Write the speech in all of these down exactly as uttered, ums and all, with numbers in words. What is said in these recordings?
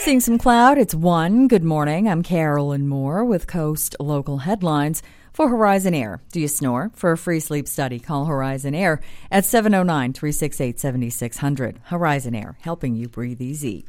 Seeing some cloud, it's one. Good morning. I'm Carolyn Moore with Coast Local Headlines for Horizon Air. Do you snore? For a free sleep study, call Horizon Air at seven oh nine, three six eight, seven six zero zero. Horizon Air, helping you breathe easy.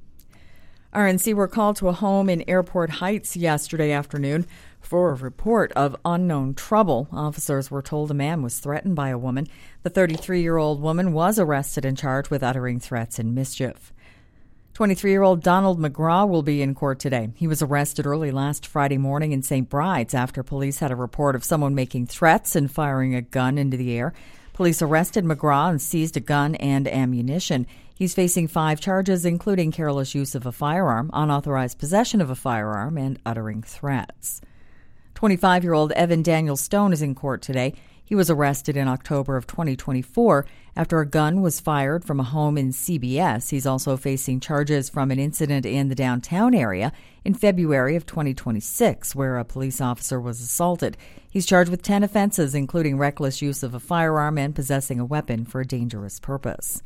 R N C were called to a home in Airport Heights yesterday afternoon for a report of unknown trouble. Officers were told a man was threatened by a woman. The thirty-three-year-old woman was arrested and charged with uttering threats and mischief. twenty-three-year-old Donald McGraw will be in court today. He was arrested early last Friday morning in Saint Bride's after police had a report of someone making threats and firing a gun into the air. Police arrested McGraw and seized a gun and ammunition. He's facing five charges, including careless use of a firearm, unauthorized possession of a firearm, and uttering threats. twenty-five-year-old Evan Daniel Stone is in court today. He was arrested in October of twenty twenty-four after a gun was fired from a home in C B S. He's also facing charges from an incident in the downtown area in February of twenty twenty-six, where a police officer was assaulted. He's charged with ten offenses, including reckless use of a firearm and possessing a weapon for a dangerous purpose.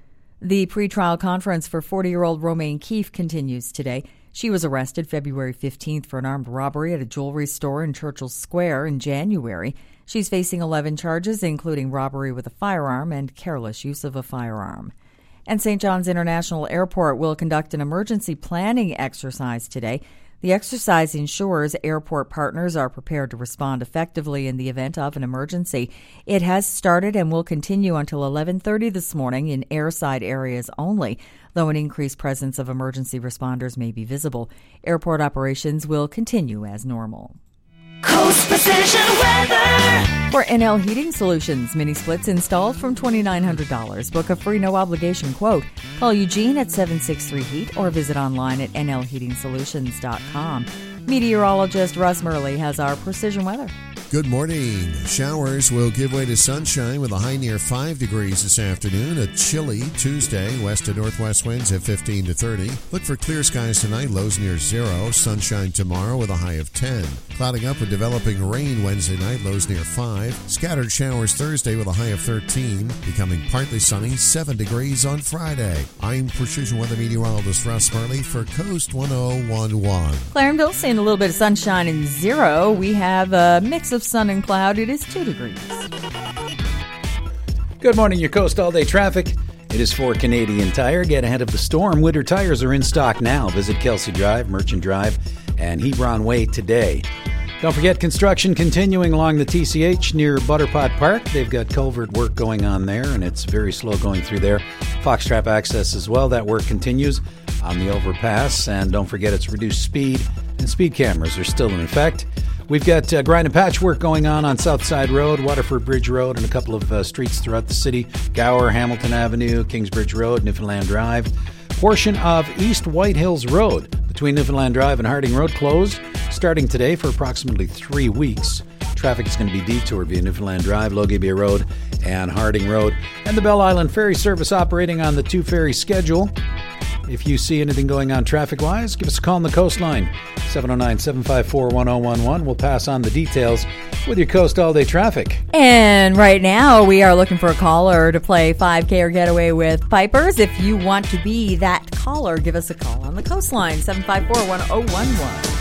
The pretrial conference for forty-year-old Romaine Keefe continues today. She was arrested February fifteenth for an armed robbery at a jewelry store in Churchill Square in January. She's facing eleven charges, including robbery with a firearm and careless use of a firearm. And Saint John's International Airport will conduct an emergency planning exercise today. The exercise ensures airport partners are prepared to respond effectively in the event of an emergency. It has started and will continue until eleven thirty this morning in airside areas only, though an increased presence of emergency responders may be visible. Airport operations will continue as normal. Coast Precision Weather. For N L Heating Solutions, mini splits installed from twenty-nine hundred dollars. Book a free no-obligation quote. Call Eugene at seven six three heat or visit online at N L heating solutions dot com. Meteorologist Russ Murley has our precision weather. Good morning. Showers will give way to sunshine with a high near five degrees this afternoon. A chilly Tuesday. West to northwest winds at fifteen to thirty. Look for clear skies tonight. Lows near zero. Sunshine tomorrow with a high of ten. Clouding up with developing rain Wednesday night. Lows near five. Scattered showers Thursday with a high of thirteen. Becoming partly sunny. seven degrees on Friday. I'm Precision Weather Meteorologist Russ Murley for Coast one oh one one. Clarenville seeing a little bit of sunshine and zero. We have a mix of sun and cloud. It is two degrees. Good morning, your Coast All Day traffic. It is for Canadian Tire. Get ahead of the storm. Winter tires are in stock now. Visit Kelsey Drive, Merchant Drive, and Hebron Way today. Don't forget construction continuing along the T C H near Butterpot Park. They've got culvert work going on there, and it's very slow going through there. Foxtrap access as well. That work continues on the overpass. And don't forget it's reduced speed, and speed cameras are still in effect. We've got uh, grind and patch work going on on Southside Road, Waterford Bridge Road, and a couple of uh, streets throughout the city. Gower, Hamilton Avenue, Kingsbridge Road, Newfoundland Drive. Portion of East White Hills Road between Newfoundland Drive and Harding Road closed starting today for approximately three weeks. Traffic is going to be detoured via Newfoundland Drive, Logie Road, and Harding Road. And the Bell Island Ferry Service operating on the two-ferry schedule. If you see anything going on traffic-wise, give us a call on the coastline, seven oh nine, seven five four, one oh one one. We'll pass on the details with your Coast All Day traffic. And right now, we are looking for a caller to play five K or Getaway with Pipers. If you want to be that caller, give us a call on the coastline, seven five four, one oh one one.